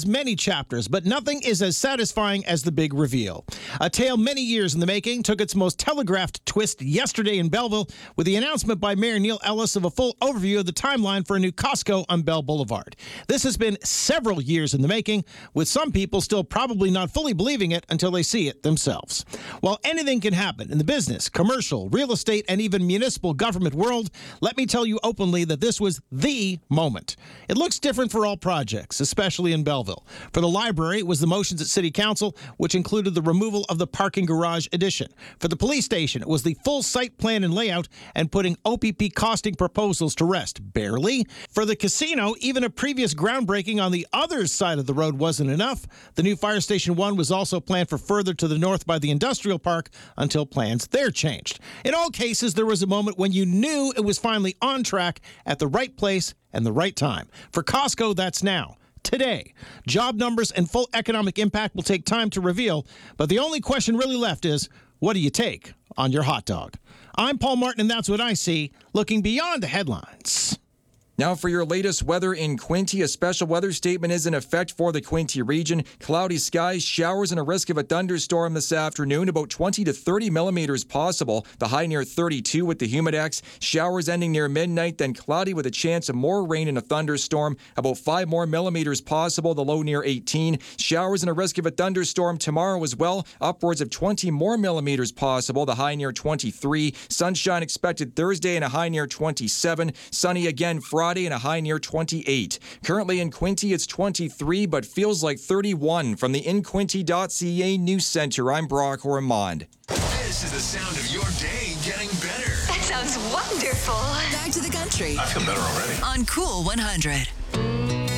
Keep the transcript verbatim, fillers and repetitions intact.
has many chapters, but nothing is as satisfying as the big reveal. A tale many years in the making took its most telegraphed twist yesterday in Belleville with the announcement by Mayor Neil Ellis of a full overview of the timeline for a new Costco on Bell Boulevard. This has been several years in the making, with some people still probably not fully believing it until they see it themselves. While anything can happen in the business, commercial, real estate, and even municipal government world, let me tell you openly that this was the moment. It looks different for all projects, especially in Belleville. For the library, it was the motions at City Council, which included the removal of the parking garage addition. For the police station, it was the full site plan and layout and putting O P P costing proposals to rest. Barely. For the casino, even a previous groundbreaking on the other side of the road wasn't enough. The new Fire Station one was also planned for further to the north by the industrial park until plans there changed. In all cases, there was a moment when you knew it was finally on track at the right place and the right time. For Costco, that's now. Today. Job numbers and full economic impact will take time to reveal, but the only question really left is, what do you take on your hot dog? I'm Paul Martin, and that's what I see, looking beyond the headlines. Now for your latest weather in Quinte, a special weather statement is in effect for the Quinte region. Cloudy skies, showers, and a risk of a thunderstorm this afternoon. About twenty to thirty millimeters possible. The high near thirty-two with the humidex. Showers ending near midnight, then cloudy with a chance of more rain and a thunderstorm. About five more millimeters possible. The low near eighteen. Showers and a risk of a thunderstorm tomorrow as well. Upwards of twenty more millimeters possible. The high near twenty-three. Sunshine expected Thursday and a high near twenty-seven. Sunny again Friday. Friday and a high near twenty-eight. Currently in Quinte, it's twenty-three, but feels like thirty-one. From the in quinte dot c a News Center, I'm Brock Ormond. This is the sound of your day getting better. That sounds wonderful. Back to the country. I feel better already. On Cool one hundred.